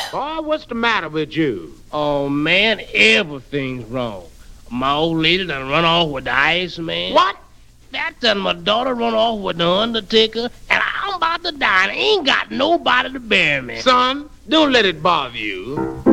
Boy, what's the matter with you? Oh, man, everything's wrong. My old lady done run off with the Iceman. What? That done my daughter run off with the Undertaker, and I'm about to die and ain't got nobody to bury me. Son, don't let it bother you.